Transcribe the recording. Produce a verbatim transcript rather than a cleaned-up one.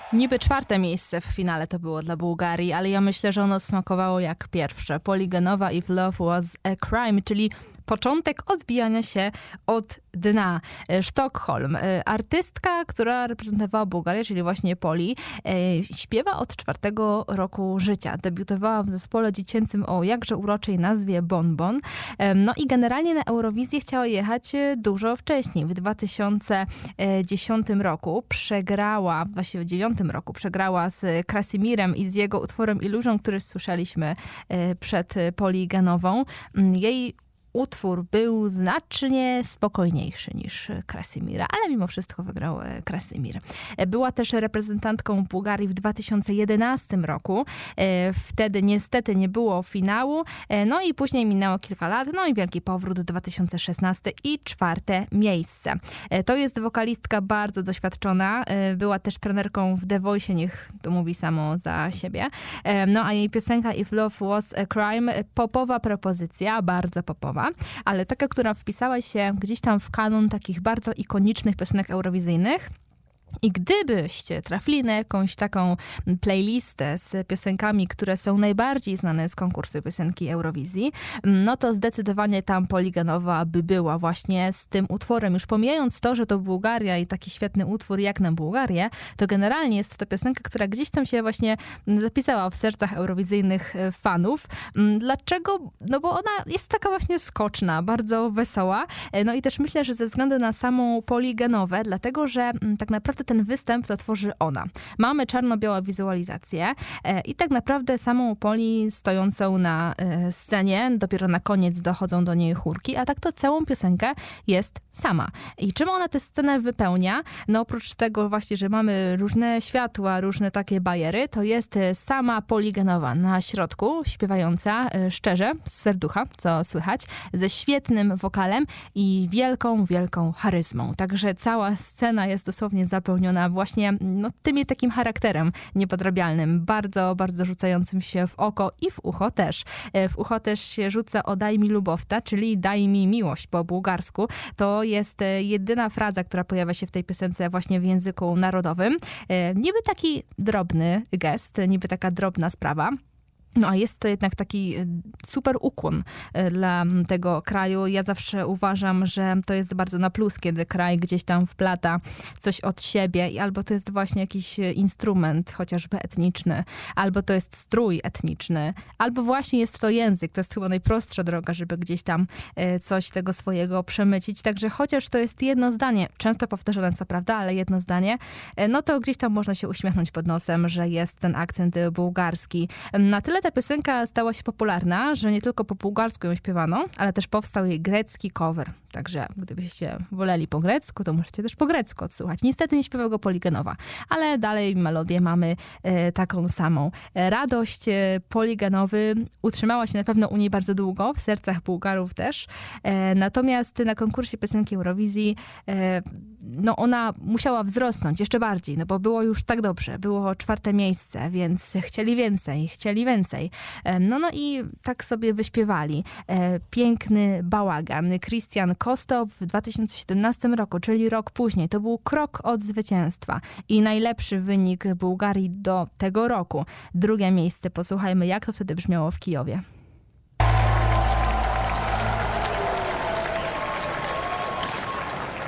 Niby czwarte miejsce w finale to było dla Bułgarii, ale ja myślę, że ono smakowało jak pierwsze. Poliganowa If Love Was a Crime, czyli początek odbijania się od dna. Sztokholm. Artystka, która reprezentowała Bułgarię, czyli właśnie Poli, śpiewa od czwartego roku życia. Debiutowała w zespole dziecięcym o jakże uroczej nazwie Bon Bon. No i generalnie na Eurowizję chciała jechać dużo wcześniej. W dwa tysiące dziesiątym roku przegrała, właściwie w dziewiątym roku przegrała z Krasimirem i z jego utworem Illusion, który słyszeliśmy przed Poliganową. Jej utwór był znacznie spokojniejszy niż Krasimira, ale mimo wszystko wygrał Krasimir. Była też reprezentantką Bułgarii w dwa tysiące jedenastym roku. Wtedy niestety nie było finału. No i później minęło kilka lat. No i wielki powrót dwa tysiące szesnasty i czwarte miejsce. To jest wokalistka bardzo doświadczona. Była też trenerką w The Voice, niech to mówi samo za siebie. No a jej piosenka If Love Was a Crime, popowa propozycja, bardzo popowa, ale taka, która wpisała się gdzieś tam w kanon takich bardzo ikonicznych piosenek eurowizyjnych. I gdybyście trafili na jakąś taką playlistę z piosenkami, które są najbardziej znane z konkursu piosenki Eurowizji, no to zdecydowanie tam Poliganowa by była właśnie z tym utworem. Już pomijając to, że to Bułgaria i taki świetny utwór jak na Bułgarię, to generalnie jest to piosenka, która gdzieś tam się właśnie zapisała w sercach eurowizyjnych fanów. Dlaczego? No bo ona jest taka właśnie skoczna, bardzo wesoła. No i też myślę, że ze względu na samą Poliganowę, dlatego że tak naprawdę ten występ to tworzy ona. Mamy czarno-białą wizualizację e, i tak naprawdę samą Poli stojącą na e, scenie, dopiero na koniec dochodzą do niej chórki, a tak to całą piosenkę jest sama. I czym ona tę scenę wypełnia? No oprócz tego właśnie, że mamy różne światła, różne takie bajery, to jest sama Poliganowa na środku, śpiewająca e, szczerze, z serducha, co słychać, ze świetnym wokalem i wielką, wielką charyzmą. Także cała scena jest dosłownie zapełniona właśnie no, tym jej takim charakterem niepodrabialnym, bardzo, bardzo rzucającym się w oko i w ucho też. W ucho też się rzuca o daj mi lubowta, czyli daj mi miłość po bułgarsku. To jest jedyna fraza, która pojawia się w tej piosence właśnie w języku narodowym. Niby taki drobny gest, niby taka drobna sprawa. No a jest to jednak taki super ukłon dla tego kraju. Ja zawsze uważam, że to jest bardzo na plus, kiedy kraj gdzieś tam wplata coś od siebie i albo to jest właśnie jakiś instrument, chociażby etniczny, albo to jest strój etniczny, albo właśnie jest to język. To jest chyba najprostsza droga, żeby gdzieś tam coś tego swojego przemycić. Także chociaż to jest jedno zdanie, często powtarzane co prawda, ale jedno zdanie, no to gdzieś tam można się uśmiechnąć pod nosem, że jest ten akcent bułgarski. Na tyle ta piosenka stała się popularna, że nie tylko po bułgarsku ją śpiewano, ale też powstał jej grecki cover. Także gdybyście woleli po grecku, to możecie też po grecku odsłuchać. Niestety nie śpiewał go Poliganowa, ale dalej melodię mamy e, taką samą. Radość e, Poliganowy utrzymała się na pewno u niej bardzo długo, w sercach Bułgarów też. E, natomiast na konkursie piosenki Eurowizji e, no ona musiała wzrosnąć jeszcze bardziej, no bo było już tak dobrze. Było czwarte miejsce, więc chcieli więcej, chcieli więcej. E, no, no i tak sobie wyśpiewali. E, piękny bałagan. Christian Kostow w dwa tysiące siedemnastym roku, czyli rok później. To był krok od zwycięstwa i najlepszy wynik Bułgarii do tego roku. Drugie miejsce. Posłuchajmy, jak to wtedy brzmiało w Kijowie.